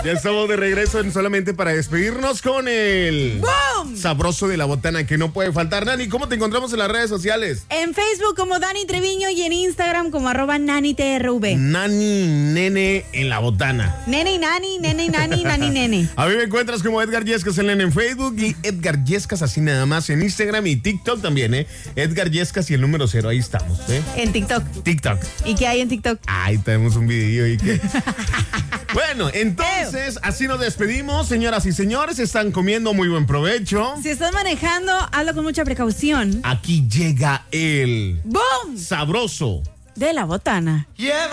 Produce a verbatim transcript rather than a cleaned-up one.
Ya estamos de regreso en solamente para despedirnos con el ¡Boom! sabroso de la botana que no puede faltar. Nani, ¿cómo te encontramos en las redes sociales? En Facebook como Dani Treviño y en Instagram como arroba Nani T R V. Nani Nene en la botana. Nene y Nani, nene y Nani, Nani Nene. A mí me encuentras como Edgar Yescas en, en Facebook y Edgar Yescas así nada más en Instagram y TikTok también, ¿eh? Edgar Yescas y el número cero, ahí estamos, ¿eh? En TikTok. TikTok. ¿Y qué hay en TikTok? Ahí tenemos un video y que... Bueno, entonces, así nos despedimos, señoras y señores. Están comiendo, muy buen provecho. Si estás manejando, hazlo con mucha precaución. Aquí llega el ¡Boom! sabroso De la botana. Yeah.